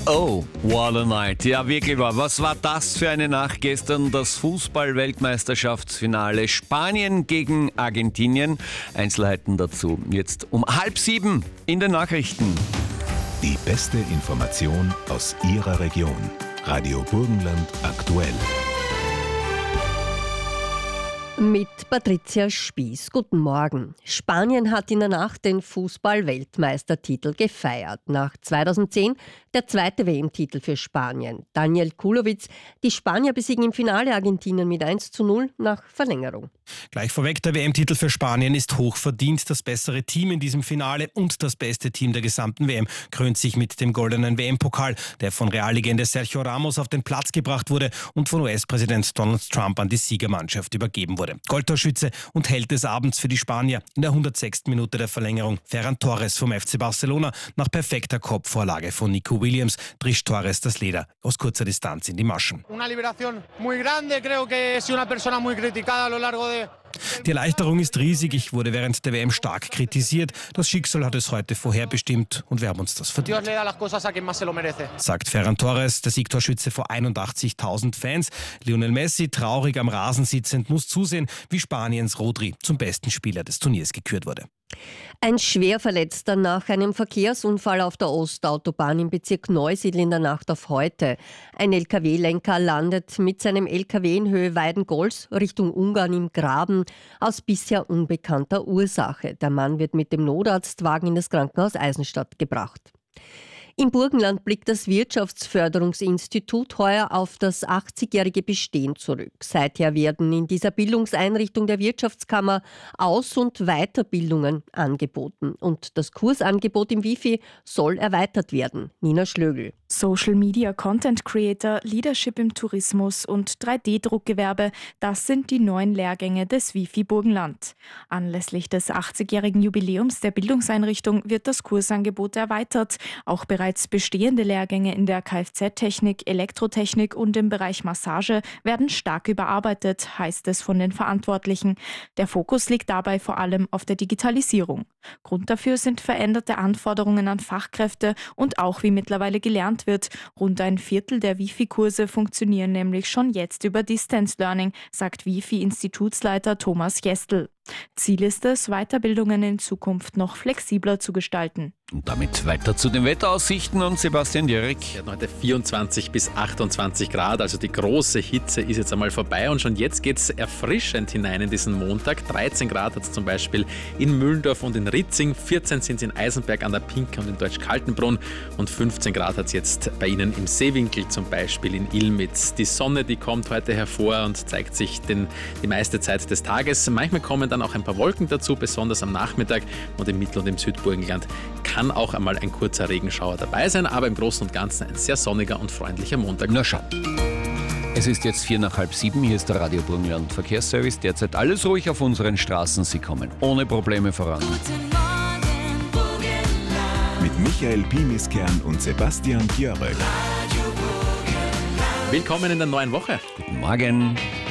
Oh, what a night. Ja, wirklich wahr. Was war das für eine Nacht gestern? Das Fußball-Weltmeisterschaftsfinale Spanien gegen Argentinien. Einzelheiten dazu jetzt um 6:30 in den Nachrichten. Die beste Information aus Ihrer Region. Radio Burgenland aktuell. Mit Patricia Spieß. Guten Morgen. Spanien hat in der Nacht den Fußball-Weltmeistertitel gefeiert. Nach 2010 der zweite WM-Titel für Spanien. Daniel Kulowitz, die Spanier besiegen im Finale Argentinien mit 1:0 nach Verlängerung. Gleich vorweg, der WM-Titel für Spanien ist hochverdient. Das bessere Team in diesem Finale und das beste Team der gesamten WM krönt sich mit dem goldenen WM-Pokal, der von Reallegende Sergio Ramos auf den Platz gebracht wurde und von US-Präsident Donald Trump an die Siegermannschaft übergeben wurde. Goldtorschütze und Held des Abends für die Spanier in der 106. Minute der Verlängerung. Ferran Torres vom FC Barcelona nach perfekter Kopfvorlage von Nico Williams trischt Torres das Leder aus kurzer Distanz in die Maschen. Una liberación muy grande, creo que he sido una persona muy criticada a lo largo de. Die Erleichterung ist riesig. Ich wurde während der WM stark kritisiert. Das Schicksal hat es heute vorherbestimmt und wir haben uns das verdient, sagt Ferran Torres, der Siegtorschütze vor 81.000 Fans. Lionel Messi, traurig am Rasen sitzend, muss zusehen, wie Spaniens Rodri zum besten Spieler des Turniers gekürt wurde. Ein Schwerverletzter nach einem Verkehrsunfall auf der Ostautobahn im Bezirk Neusiedl in der Nacht auf heute. Ein LKW-Lenker landet mit seinem LKW in Höhe Weidengols Richtung Ungarn im Graben aus bisher unbekannter Ursache. Der Mann wird mit dem Notarztwagen in das Krankenhaus Eisenstadt gebracht. Im Burgenland blickt das Wirtschaftsförderungsinstitut heuer auf das 80-jährige Bestehen zurück. Seither werden in dieser Bildungseinrichtung der Wirtschaftskammer Aus- und Weiterbildungen angeboten. Und das Kursangebot im Wifi soll erweitert werden. Nina Schlögl. Social Media Content Creator, Leadership im Tourismus und 3D-Druckgewerbe, das sind die neuen Lehrgänge des Wifi Burgenland. Anlässlich des 80-jährigen Jubiläums der Bildungseinrichtung wird das Kursangebot erweitert. Auch bereits bestehende Lehrgänge in der Kfz-Technik, Elektrotechnik und im Bereich Massage werden stark überarbeitet, heißt es von den Verantwortlichen. Der Fokus liegt dabei vor allem auf der Digitalisierung. Grund dafür sind veränderte Anforderungen an Fachkräfte und auch, wie mittlerweile gelernt wird. Rund ein Viertel der Wifi-Kurse funktionieren nämlich schon jetzt über Distance Learning, sagt Wifi-Institutsleiter Thomas Jestl. Ziel ist es, Weiterbildungen in Zukunft noch flexibler zu gestalten. Und damit weiter zu den Wetteraussichten und Sebastian Jörg. Wir hatten heute 24 bis 28 Grad, also die große Hitze ist jetzt einmal vorbei und schon jetzt geht es erfrischend hinein in diesen Montag. 13 Grad hat es zum Beispiel in Mühldorf und in Ritzing, 14 sind es in Eisenberg an der Pinke und in Deutsch-Kaltenbrunn und 15 Grad hat es jetzt bei Ihnen im Seewinkel, zum Beispiel in Ilmitz. Die Sonne, die kommt heute hervor und zeigt sich die meiste Zeit des Tages. Manchmal kommen dann auch ein paar Wolken dazu, besonders am Nachmittag und im Mittel- und im Südburgenland kann auch einmal ein kurzer Regenschauer dabei sein, aber im Großen und Ganzen ein sehr sonniger und freundlicher Montag. Na schau. Es ist jetzt 6:45, hier ist der Radio Burgenland Verkehrsservice. Derzeit alles ruhig auf unseren Straßen, Sie kommen ohne Probleme voran. Guten Morgen, Burgenland. Mit Michael Pimiskern und Sebastian Jörg. Willkommen in der neuen Woche. Guten Morgen.